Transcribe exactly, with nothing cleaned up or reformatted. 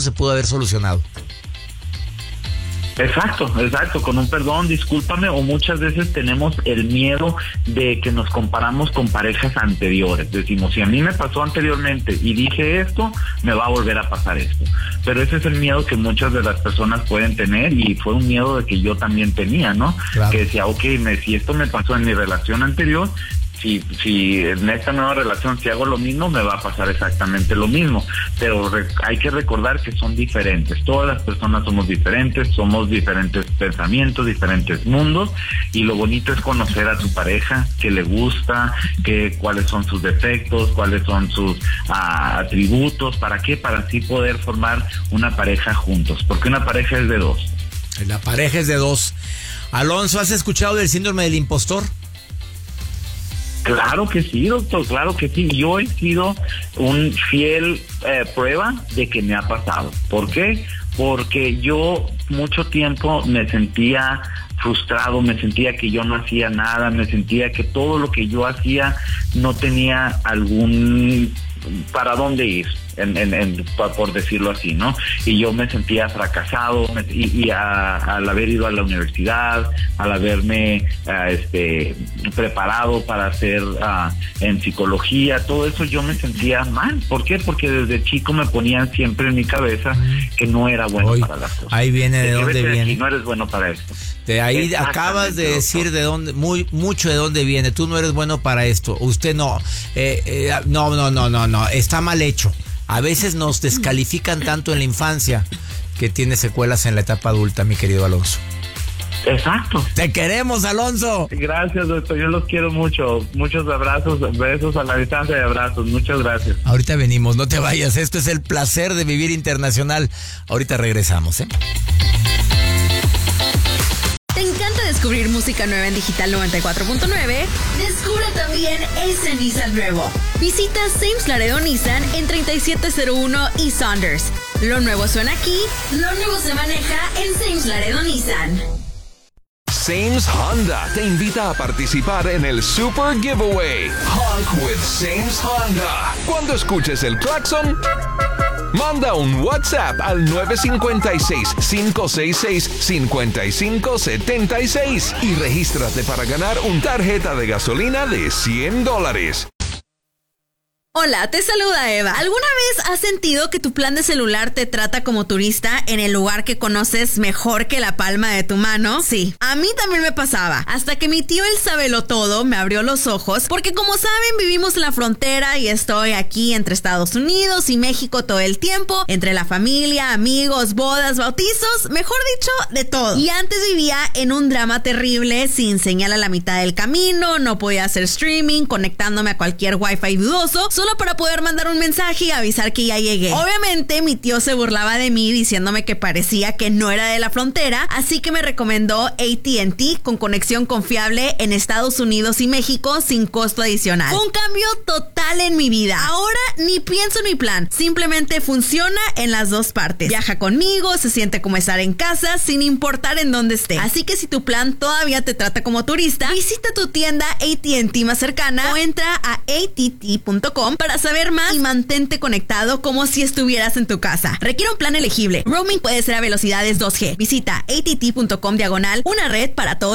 se pudo haber solucionado. Exacto, exacto, con un perdón, discúlpame, o muchas veces tenemos el miedo de que nos comparamos con parejas anteriores. Decimos, si a mí me pasó anteriormente y dije esto, me va a volver a pasar esto. Pero ese es el miedo que muchas de las personas pueden tener, y fue un miedo de que yo también tenía, ¿no? Claro. Que decía, ok, me, si esto me pasó en mi relación anterior, Si, si en esta nueva relación, si hago lo mismo, me va a pasar exactamente lo mismo. Pero re, hay que recordar que son diferentes. Todas las personas somos diferentes, somos diferentes pensamientos, diferentes mundos, y lo bonito es conocer a tu pareja, qué le gusta, qué, cuáles son sus defectos, cuáles son sus uh, atributos. ¿Para qué? Para así poder formar una pareja juntos, porque una pareja es de dos. La pareja es de dos. Alonso, ¿has escuchado del síndrome del impostor? Claro que sí, doctor, claro que sí. Yo he sido un fiel eh, prueba de que me ha pasado. ¿Por qué? Porque yo mucho tiempo me sentía frustrado, me sentía que yo no hacía nada, me sentía que todo lo que yo hacía no tenía algún para dónde ir, en, en, en, por decirlo así, ¿no? Y yo me sentía fracasado, me, y, y a, al haber ido a la universidad, al haberme uh, este, preparado para hacer uh, en psicología, todo eso yo me sentía mal. ¿Por qué? Porque desde chico me ponían siempre en mi cabeza que no era bueno Hoy, para las cosas. Ahí viene de, de dónde viene. Aquí, no eres bueno para esto. De ahí acabas de decir de dónde, muy mucho de dónde viene. Tú no eres bueno para esto. Usted no. Eh, eh, no, no, no, no, no. Está mal hecho. A veces nos descalifican tanto en la infancia que tiene secuelas en la etapa adulta, mi querido Alonso. Exacto. Te queremos, Alonso. Gracias, doctor. Yo los quiero mucho. Muchos abrazos, besos a la distancia y abrazos. Muchas gracias. Ahorita venimos, no te vayas. Esto es el placer de vivir internacional. Ahorita regresamos, ¿eh? ¿Te encanta descubrir música nueva en Digital noventa y cuatro punto nueve? Descubre también ese Nissan nuevo. Visita Sames Laredo Nissan en treinta y siete cero uno y Saunders. Lo nuevo suena aquí, lo nuevo se maneja en Sames Laredo Nissan. Sames Honda te invita a participar en el Super Giveaway Honk with Sames Honda. Cuando escuches el claxon, manda un WhatsApp al nueve cinco seis, cinco seis seis, cinco cinco siete seis y regístrate para ganar una tarjeta de gasolina de cien dólares. Hola, te saluda Eva. ¿Alguna vez has sentido que tu plan de celular te trata como turista en el lugar que conoces mejor que la palma de tu mano? Sí, a mí también me pasaba, hasta que mi tío el sabelotodo me abrió los ojos, porque como saben vivimos en la frontera y estoy aquí entre Estados Unidos y México todo el tiempo, entre la familia, amigos, bodas, bautizos, mejor dicho, de todo. Y antes vivía en un drama terrible, sin señal a la mitad del camino, no podía hacer streaming, conectándome a cualquier wifi dudoso, solo para poder mandar un mensaje y avisar que ya llegué. Obviamente mi tío se burlaba de mí diciéndome que parecía que no era de la frontera, así que me recomendó A T and T con conexión confiable en Estados Unidos y México sin costo adicional. Fue un cambio total en mi vida. Ahora ni pienso en mi plan, simplemente funciona en las dos partes. Viaja conmigo, se siente como estar en casa sin importar en dónde esté. Así que si tu plan todavía te trata como turista, visita tu tienda A T and T más cercana o entra a A T T punto com para saber más y mantente conectado como si estuvieras en tu casa. Requiere un plan elegible. Roaming puede ser a velocidades dos G. Visita A T T punto com diagonal una red para todos